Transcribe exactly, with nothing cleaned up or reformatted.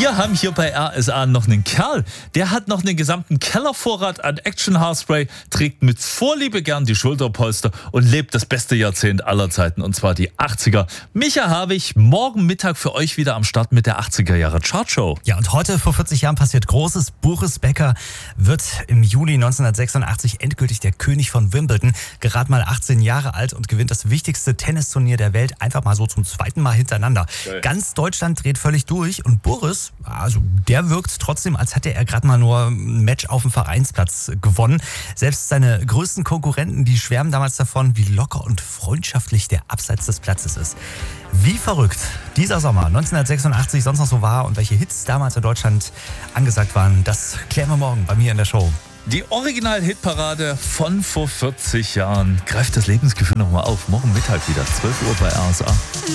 Wir haben hier bei R S A noch einen Kerl, der hat noch einen gesamten Kellervorrat an Action-Haarspray, trägt mit Vorliebe gern die Schulterpolster und lebt das beste Jahrzehnt aller Zeiten, und zwar die achtziger. Micha Havig, morgen Mittag für euch wieder am Start mit der achtziger-Jahre-Chartshow. Ja, und heute vor vierzig Jahren passiert Großes. Boris Becker wird im Juli neunzehnhundertsechsundachtzig endgültig der König von Wimbledon. Gerade mal achtzehn Jahre alt und gewinnt das wichtigste Tennisturnier der Welt einfach mal so zum zweiten Mal hintereinander. Geil. Ganz Deutschland dreht völlig durch und Boris, also der wirkt trotzdem, als hätte er gerade mal nur ein Match auf dem Vereinsplatz gewonnen. Selbst seine größten Konkurrenten, die schwärmen damals davon, wie locker und freundschaftlich der abseits des Platzes ist. Wie verrückt dieser Sommer neunzehnhundertsechsundachtzig sonst noch so war und welche Hits damals in Deutschland angesagt waren, das klären wir morgen bei mir in der Show. Die Original-Hitparade von vor vierzig Jahren greift das Lebensgefühl nochmal auf. Morgen Mittag wieder, zwölf Uhr bei R S A.